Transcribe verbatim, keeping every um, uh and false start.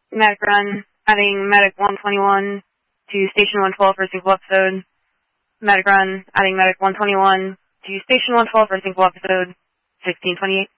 Medic run, adding Medic one twenty-one to Station one twelve for a single episode. Medic run, adding Medic one twenty-one to Station one twelve for a single episode. sixteen twenty-eight.